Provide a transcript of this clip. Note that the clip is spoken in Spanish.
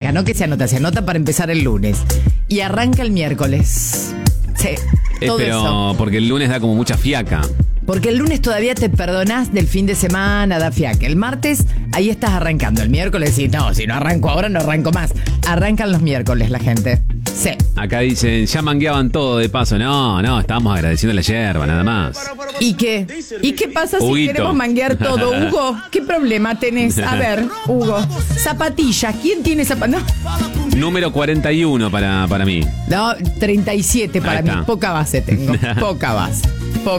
día, no que se anota para empezar el lunes. Y arranca el miércoles. Sí, todo pero eso. porque el lunes da como mucha fiaca. Porque el lunes todavía te perdonás del fin de semana, da fiaca. El martes, ahí estás arrancando. El miércoles, sí, no, si no arranco ahora, no arranco más. Arrancan los miércoles la gente. Sí. Acá dicen, ya mangueaban todo de paso. No, estábamos agradeciendo la yerba, nada más. ¿Y qué? ¿Y qué pasa si Huguito. queremos manguear todo, Hugo? ¿Qué problema tenés? A ver, Hugo. Zapatillas. ¿Quién tiene zapatillas? Número 41 para mí. No, 37 para Ahí mí. está. Poca base tengo. Poca base.